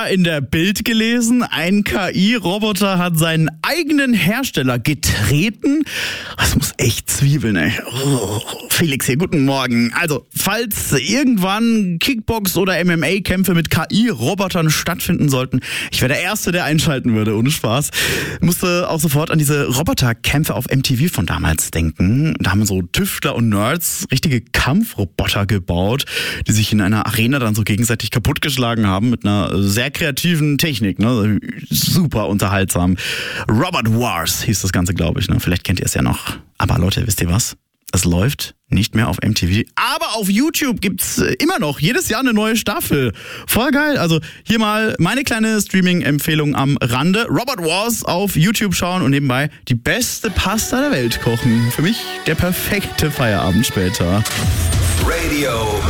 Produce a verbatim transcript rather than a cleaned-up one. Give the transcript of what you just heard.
da in der Bild gelesen, ein K I-Roboter hat seinen eigenen Hersteller getreten. Das muss echt zwiebeln, ey. Oh, Felix hier, guten Morgen. Also, falls irgendwann Kickbox- oder M M A-Kämpfe mit K I-Robotern stattfinden sollten, ich wäre der Erste, der einschalten würde, ohne Spaß. Musste auch sofort an diese Roboterkämpfe auf M T V von damals denken. Da haben so Tüftler und Nerds richtige Kampfroboter gebaut, die sich in einer Arena dann so gegenseitig kaputtgeschlagen haben mit einer sehr kreativen Technik, ne? Super unterhaltsam. Robot Wars hieß das Ganze, glaube ich, ne? Vielleicht kennt ihr es ja noch. Aber Leute, wisst ihr was? Es läuft nicht mehr auf M T V, aber auf YouTube gibt's immer noch jedes Jahr eine neue Staffel. Voll geil. Also hier mal meine kleine Streaming-Empfehlung am Rande. Robot Wars auf YouTube schauen und nebenbei die beste Pasta der Welt kochen. Für mich der perfekte Feierabend später. Radio